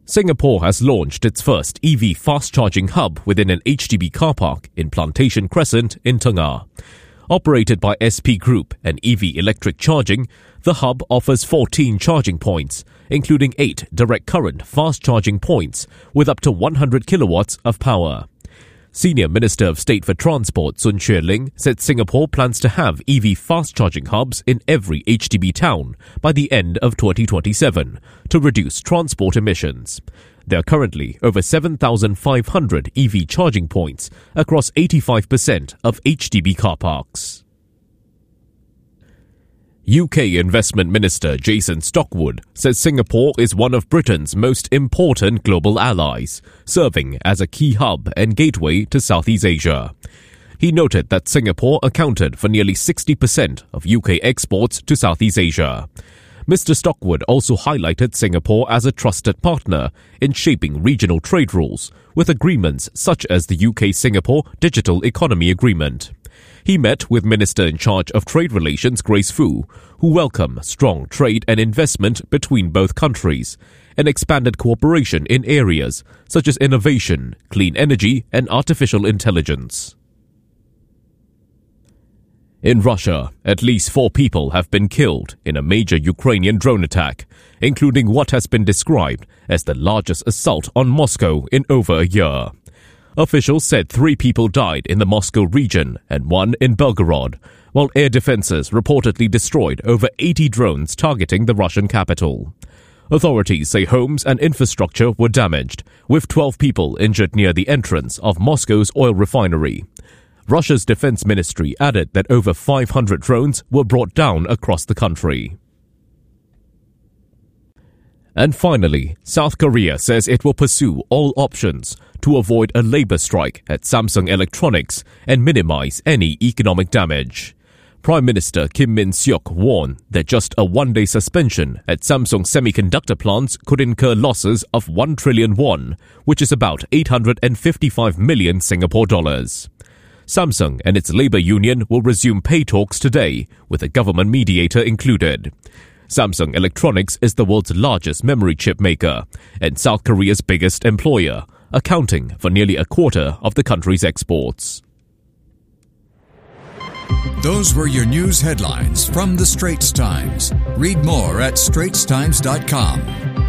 Singapore has launched its first EV fast-charging hub within an HDB car park in Plantation Crescent in Teng A. Operated by SP Group and EV Electric Charging, the hub offers 14 charging points, including 8 direct current fast-charging points with up to 100 kilowatts of power. Senior Minister of State for Transport Sun Xueling said Singapore plans to have EV fast-charging hubs in every HDB town by the end of 2027 to reduce transport emissions. There are currently over 7,500 EV charging points across 85% of HDB car parks. UK Investment Minister Jason Stockwood says Singapore is one of Britain's most important global allies, serving as a key hub and gateway to Southeast Asia. He noted that Singapore accounted for nearly 60% of UK exports to Southeast Asia. Mr. Stockwood also highlighted Singapore as a trusted partner in shaping regional trade rules, with agreements such as the UK-Singapore Digital Economy Agreement. He met with Minister in charge of Trade Relations Grace Fu, who welcomed strong trade and investment between both countries and expanded cooperation in areas such as innovation, clean energy and artificial intelligence. In Russia, at least 4 people have been killed in a major Ukrainian drone attack, including what has been described as the largest assault on Moscow in over a year. Officials said 3 people died in the Moscow region and 1 in Belgorod, while air defenses reportedly destroyed over 80 drones targeting the Russian capital. Authorities say homes and infrastructure were damaged, with 12 people injured near the entrance of Moscow's oil refinery. Russia's defense ministry added that over 500 drones were brought down across the country. And finally, South Korea says it will pursue all options to avoid a labor strike at Samsung Electronics and minimize any economic damage. Prime Minister Kim Min-seok warned that just a one-day suspension at Samsung semiconductor plants could incur losses of 1 trillion won, which is about 855 million Singapore dollars. Samsung and its labor union will resume pay talks today, with a government mediator included. Samsung Electronics is the world's largest memory chip maker and South Korea's biggest employer, accounting for nearly a quarter of the country's exports. Those were your news headlines from The Straits Times. Read more at straitstimes.com.